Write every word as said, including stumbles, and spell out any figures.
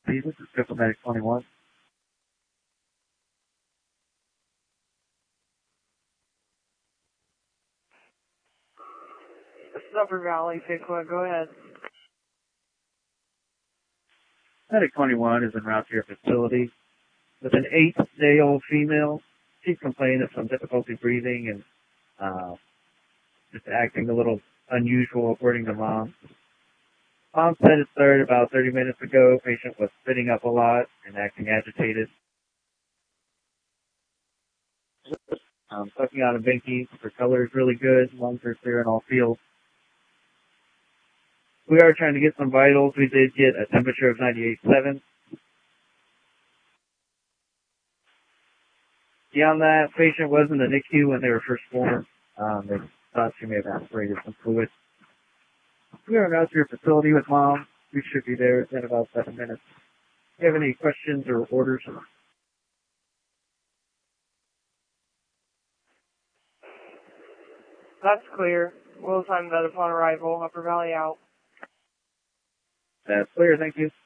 This is Diplomatic twenty-one. This is Upper Valley, Piqua. Go ahead. Medic twenty-one is en route to your facility with an eight-day-old female. She's complaining of some difficulty breathing and uh, just acting a little unusual, according to mom. Mom said it started about thirty minutes ago. Patient was spitting up a lot and acting agitated. Um, sucking out a binky. Her color is really good. Lungs are clear in all fields. We are trying to get some vitals. We did get a temperature of ninety-eight point seven. Beyond that, patient was in the N I C U when they were first born. Um, they thought she may have aspirated some fluid. We are out to your facility with mom. We should be there in about seven minutes. If you have any questions or orders? That's clear. We'll assign that upon arrival. Upper Valley out. That's clear. Thank you.